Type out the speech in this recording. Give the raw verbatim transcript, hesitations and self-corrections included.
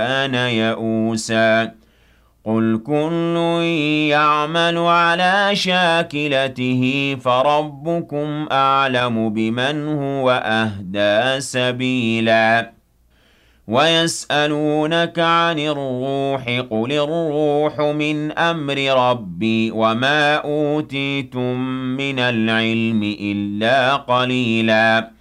كان يئوسا قل كل يعمل على شاكلته فربكم أعلم بمن هو أهدى سبيلا ويسألونك عن الروح قل الروح من أمر ربي وما أوتيتم من العلم إلا قليلا